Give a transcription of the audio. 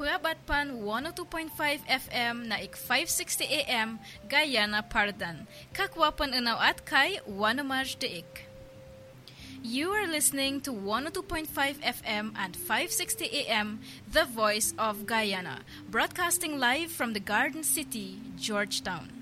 Purabat Pan 102.5 FM na ik 560 AM Guyana Pardan. Kakwapan unaw at kay Wanamaj Deik. You are listening to 102.5 FM and 560 AM, The Voice of Guyana, broadcasting live from the Garden City, Georgetown.